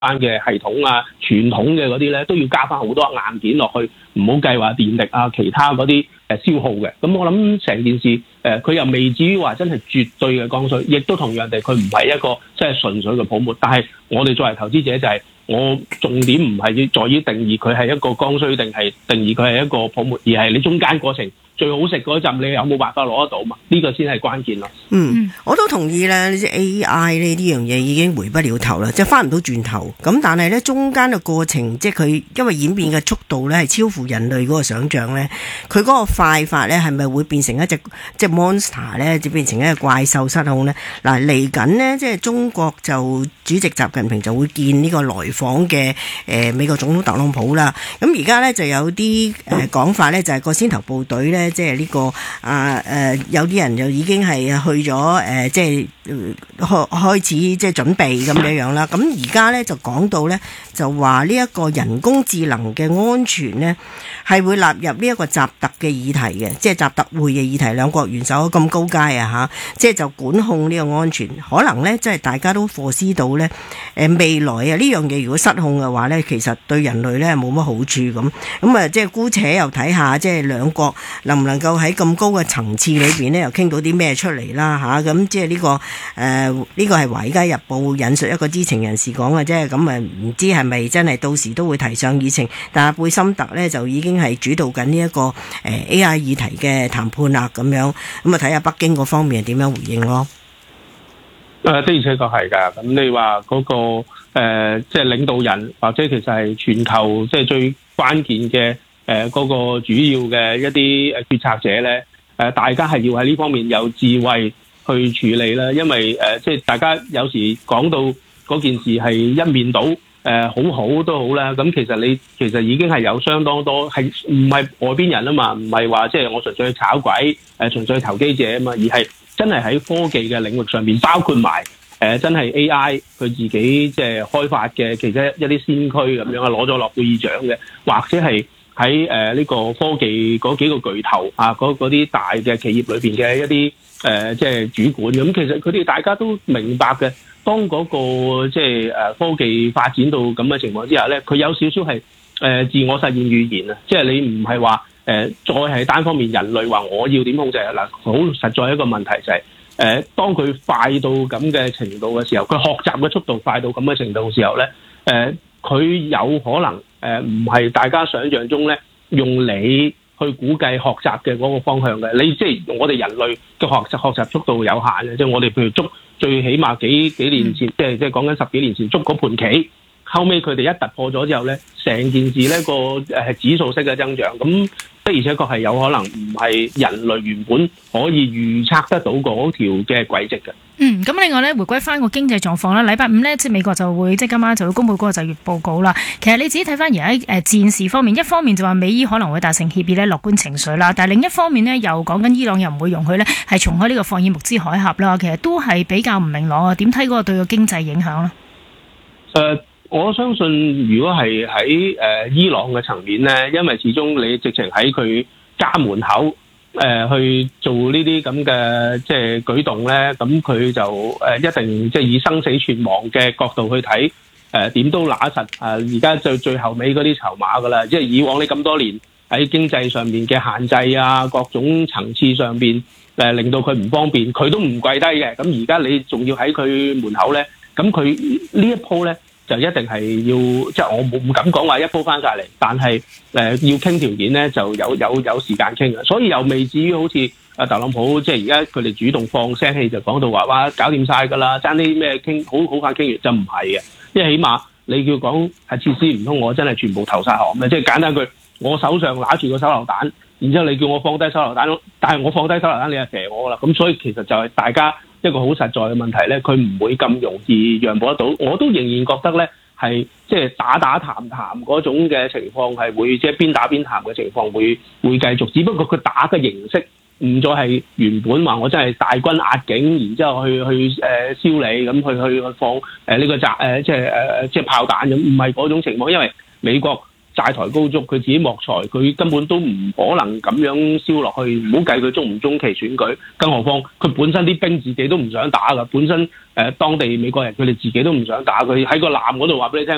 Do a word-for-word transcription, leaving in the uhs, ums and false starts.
關嘅系統啊、傳統嘅嗰啲咧，都要加翻好多硬件落去，唔好計話電力啊、其他嗰啲誒消耗嘅。咁我諗成件事誒，佢、呃、又未至於話真係絕對嘅剛需，亦都同樣地，佢唔係一個即係純粹嘅泡沫。但係我哋作為投資者就係、是。我重點唔係在於定義佢係一個剛需定係定義佢係一個泡沫，而係你中間過程最好食嗰陣，你有冇辦法攞得到嘛？呢、這個先係關鍵咯。 嗯，我都同意啦。即係 A I 呢呢樣嘢已經回不了頭啦，即係翻唔到轉頭。咁但係咧中間嘅過程，即係佢因為演變嘅速度咧係超乎人類嗰個想像咧，佢嗰個快法咧係咪會變成一隻即係 monster 咧，就變成一個怪獸失控咧？嗱，嚟緊呢，即係中國就主席習近平就會見呢個來訪嘅誒美國總統特朗普啦。咁而家咧就有啲誒講法咧，就係個先頭部隊咧。即係呢、這個啊誒、呃，有啲人就已經係去咗誒、呃，即係開開始即係準備咁樣樣啦。咁而家咧就講到咧，就話呢一個人工智能嘅安全咧，係會納入呢一個習特嘅議題嘅，即係習特會嘅議題。兩國元首咁高階啊嚇，即係就管控呢個安全，可能咧即係大家都課思到咧，誒未來啊呢樣嘢如果失控嘅話咧，其實對人類咧冇乜好處咁。咁啊，即係姑且又睇下，即係兩國能唔能夠喺咁高嘅層次裏邊咧，又傾到啲咩出嚟啦嚇？咁即係呢個誒呢個係《華爾街日報》引述一個知情人士講嘅啫。咁啊唔知係咪真係到時都會提上議程？但係貝森特咧就已經係主導緊呢一個誒 A I 議題嘅談判啦，咁樣咁啊睇下北京嗰方面係點樣回應咯。 誒的而且確係㗎。咁你話嗰個誒即係領導人，或者其實係全球即係最關鍵嘅。誒嗰個主要嘅一啲誒決策者咧，誒大家係要喺呢方面有智慧去處理啦，因為誒即係大家有時講到嗰件事係一面倒，誒好好都好啦，咁其實你其實已經係有相當多係唔係外邊人啊嘛，唔係話即係我純粹去炒鬼，誒純粹投機者啊嘛，而係真係喺科技嘅領域上面，包括埋誒真係 A I 佢自己即係開發嘅其實一啲先驅咁樣啊，攞咗諾貝爾獎嘅，或者係。喺誒呢個科技嗰幾個巨頭啊，嗰啲大嘅企業裏邊嘅一啲誒即係主管咁，其實佢哋大家都明白嘅。當嗰個即係誒科技發展到咁嘅情況之下咧，佢有少少係誒自我實現預言啊，即係你唔係話誒再係單方面人類話我要點控制啊嗱，好實在一個問題就係誒當佢快到咁嘅程度嘅時候，佢學習嘅速度快到咁嘅程度嘅時候咧，誒佢有可能。誒唔係大家想象中咧，用你去估計學習嘅嗰個方向嘅。你即係我哋人類嘅學習學習速度有限嘅，即係我哋譬如捉最起碼幾幾年前，即係即係講緊十幾年前捉嗰盤棋，後尾佢哋一突破咗之後咧，成件事咧個誒指數式嘅增長，咁的而且確係有可能唔係人類原本可以預測得到嗰條嘅軌跡嘅。 嗯，咁另外咧，回歸翻個經濟狀況啦，禮拜五咧，即係美國就會即係今晚就會公布嗰個就業報告啦。其實你自己睇翻而家誒戰事方面，一方面就話美伊可能會達成協議咧，樂觀情緒啦，但係另一方面呢，又講緊伊朗又唔會容許咧係重開呢個霍爾木茲海峽啦。其實都係比較唔明朗啊。點睇嗰個對個經濟影響呢？ 誒、呃，我相信如果係喺誒伊朗嘅層面咧，因為始終你直情喺佢家門口。誒、呃、去做呢啲咁嘅即係舉動咧，咁佢就誒、呃、一定即係以生死存亡嘅角度去睇，誒點都揦實啊！而家就最後尾嗰啲籌碼噶啦，即係以往你咁多年喺經濟上面嘅限制啊，各種層次上邊誒、呃、令到佢唔方便，佢都唔跪低嘅。咁而家你仲要喺佢門口咧，咁佢呢一鋪咧。就一定係要，即係我冇唔敢講話一鋪翻晒嚟，但係誒、呃、要傾條件咧，就有有有時間傾嘅，所以又未至於好似阿特朗普，即係而家佢哋主動放聲氣就講到話哇搞掂晒㗎啦，爭啲咩傾好好快傾完，就唔係嘅，因為起碼你叫講係設施唔通我真係全部投晒行咩？即係簡單句，我手上拿住個手榴彈，然之後你叫我放低手榴彈，但係我放低手榴彈你係射我㗎啦，咁所以其實就係大家。一個好實在嘅問題咧，佢唔會咁容易讓步得到。我都仍然覺得咧，係即係打打談談嗰種嘅情況係會，即係邊打邊談嘅情況會會繼續。只不過佢打嘅形式唔再係原本話我真係大軍壓境，然之後去去誒燒你咁，去去放誒呢、呃這個炸誒、呃、即係誒、呃、即係炮彈咁，唔係嗰種情況，因為美國。債台高築，佢自己莫財，佢根本都唔可能咁樣燒落去。唔好計佢中唔中期選舉，更何況佢本身啲兵自己都唔想打㗎。本身誒、呃、當地美國人佢哋自己都唔想打，佢喺個艦嗰度話俾你聽。